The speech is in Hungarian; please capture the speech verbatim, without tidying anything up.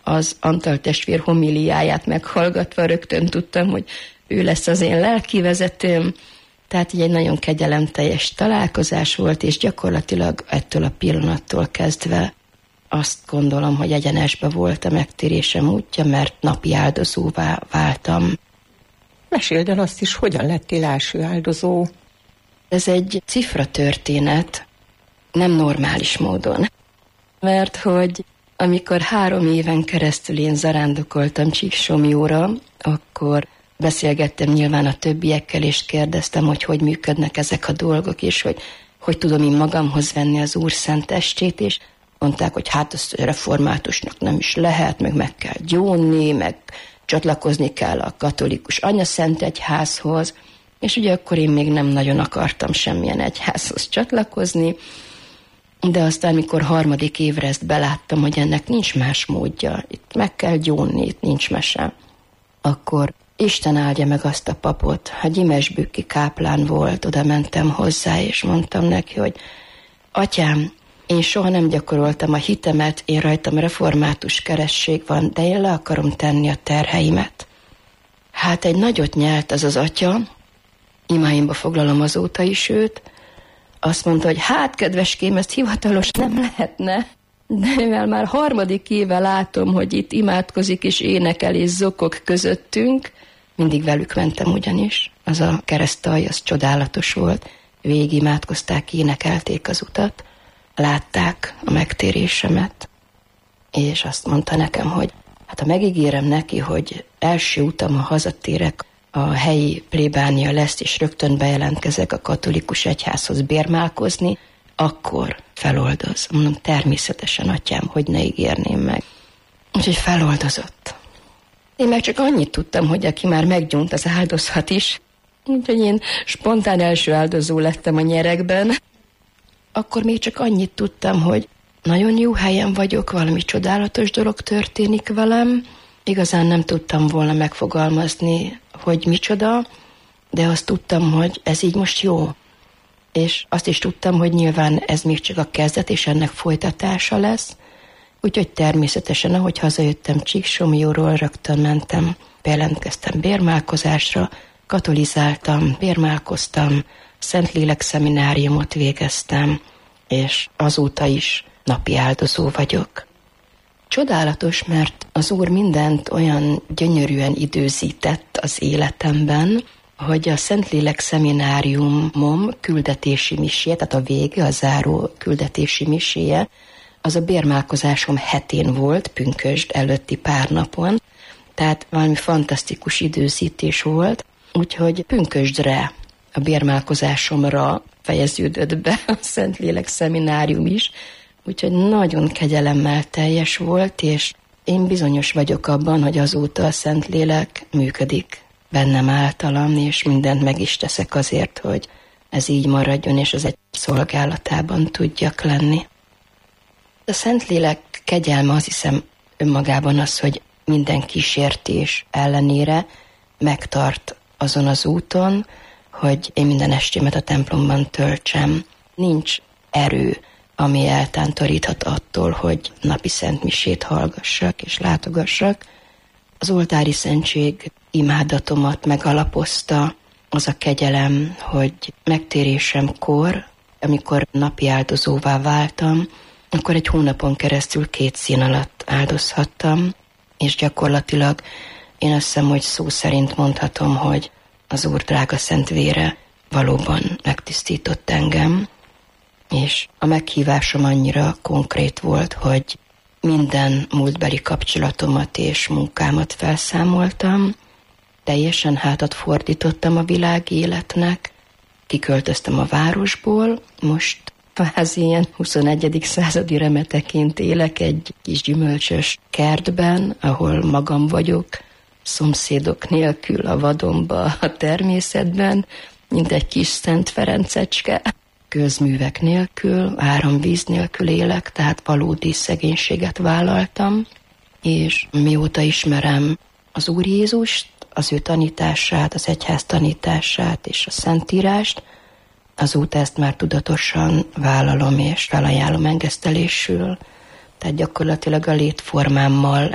az Antal testvér homiliáját meghallgatva rögtön tudtam, hogy ő lesz az én lelkivezetőm. Tehát így egy nagyon kegyelemteljes találkozás volt, és gyakorlatilag ettől a pillanattól kezdve azt gondolom, hogy egyenesbe volt a megtérésem útja, mert napi áldozóvá váltam. Meséld el azt is, hogyan lettél első áldozó. Ez egy cifra történet, nem normális módon. Mert hogy amikor három éven keresztül én zarándokoltam Csíksomlyóra, akkor beszélgettem nyilván a többiekkel, és kérdeztem, hogy hogy működnek ezek a dolgok, és hogy hogy tudom én magamhoz venni az Úr szent testét, és mondták, hogy hát azt reformátusnak nem is lehet, meg meg kell gyónni, meg csatlakozni kell a katolikus anyaszent egyházhoz, és ugye akkor én még nem nagyon akartam semmilyen egyházhoz csatlakozni, de aztán, mikor harmadik évre ezt beláttam, hogy ennek nincs más módja, itt meg kell gyónni, itt nincs mese, akkor Isten áldja meg azt a papot, ha Gyimesbükki káplán volt, oda mentem hozzá, és mondtam neki, hogy atyám, én soha nem gyakoroltam a hitemet, én rajtam református keresztség van, de én le akarom tenni a terheimet. Hát egy nagyot nyelt az az atya, imáimba foglalom azóta is őt, azt mondta, hogy hát kedveském, ezt hivatalos nem lehetne, de mivel már harmadik éve látom, hogy itt imádkozik és énekel és zokog közöttünk, mindig velük mentem ugyanis, az a keresztalj, az csodálatos volt, végig imádkozták, énekelték az utat, látták a megtérésemet, és azt mondta nekem, hogy hát ha megígérem neki, hogy első utam, ha hazatérek, a helyi plébánia lesz, és rögtön bejelentkezek a katolikus egyházhoz bérmálkozni, akkor feloldoz. Mondom, természetesen, atyám, hogy ne ígérném meg. Úgyhogy feloldozott. Én meg csak annyit tudtam, hogy aki már meggyúnt, az áldozhat is. Úgyhogy én spontán első áldozó lettem a nyerekben. Akkor még csak annyit tudtam, hogy nagyon jó helyen vagyok, valami csodálatos dolog történik velem. Igazán nem tudtam volna megfogalmazni, hogy micsoda, de azt tudtam, hogy ez így most jó. És azt is tudtam, hogy nyilván ez még csak a kezdet, és ennek folytatása lesz. Úgyhogy természetesen, ahogy hazajöttem Csíksomlyóról, rögtön mentem, bejelentkeztem bérmálkozásra, katolizáltam, bérmálkoztam, Szentlélek szemináriumot végeztem, és azóta is napi áldozó vagyok. Csodálatos, mert az Úr mindent olyan gyönyörűen időzített az életemben, hogy a Szentlélek szemináriumom küldetési miséje, tehát a vége, a záró küldetési miséje, az a bérmálkozásom hetén volt, pünkösd előtti pár napon, tehát valami fantasztikus időzítés volt, úgyhogy pünkösdre, a bérmálkozásomra fejeződött be a Szentlélek szeminárium is, úgyhogy nagyon kegyelemmel teljes volt, és én bizonyos vagyok abban, hogy azóta a Szentlélek működik bennem általam, és mindent meg is teszek azért, hogy ez így maradjon, és az egy szolgálatában tudjak lenni. A Szentlélek kegyelme, azt hiszem önmagában az, hogy minden kísértés ellenére megtart azon az úton, hogy én minden estémet a templomban töltsem. Nincs erő, ami eltántoríthat attól, hogy napi szentmisét hallgassak és látogassak. Az oltári szentség imádatomat megalapozta az a kegyelem, hogy megtérésemkor, amikor napi áldozóvá váltam, akkor egy hónapon keresztül két szín alatt áldozhattam, és gyakorlatilag én azt hiszem, hogy szó szerint mondhatom, hogy az Úr drága szent vére valóban megtisztított engem, és a meghívásom annyira konkrét volt, hogy minden múltbeli kapcsolatomat és munkámat felszámoltam, teljesen hátat fordítottam a világi életnek, kiköltöztem a városból, most kvázi ilyen huszonegyedik századi remeteként élek egy kis gyümölcsös kertben, ahol magam vagyok, szomszédok nélkül a vadonba, a természetben, mint egy kis Szent Ferencecske, közművek nélkül, áramvíz nélkül élek, tehát valódi szegénységet vállaltam, és mióta ismerem az Úr Jézust, az ő tanítását, az egyház tanítását és a Szentírást, azóta ezt már tudatosan vállalom és felajánlom engesztelésül, tehát gyakorlatilag a létformámmal